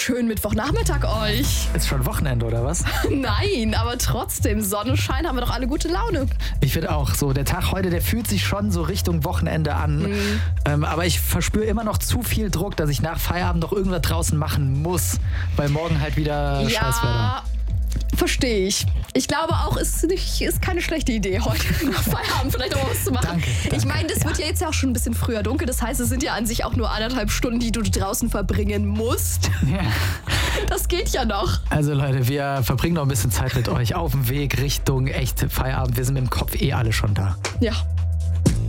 schönen Mittwochnachmittag euch. Ist schon Wochenende, oder was? Nein, aber trotzdem, Sonnenschein, haben wir doch alle gute Laune. Ich finde auch so, der Tag heute, der fühlt sich schon so Richtung Wochenende an. Aber ich verspüre immer noch zu viel Druck, dass ich nach Feierabend noch irgendwas draußen machen muss, weil morgen halt wieder Scheißwetter. Verstehe ich. Ich glaube auch, es ist keine schlechte Idee, heute nach Feierabend vielleicht auch was zu machen. Danke. Ich meine, das wird ja jetzt ja auch schon ein bisschen früher dunkel. Das heißt, es sind ja an sich auch nur 1,5 Stunden, die du draußen verbringen musst. Ja. Das geht ja noch. Also Leute, wir verbringen noch ein bisschen Zeit mit euch auf dem Weg Richtung echt Feierabend. Wir sind mit dem Kopf alle schon da. Ja.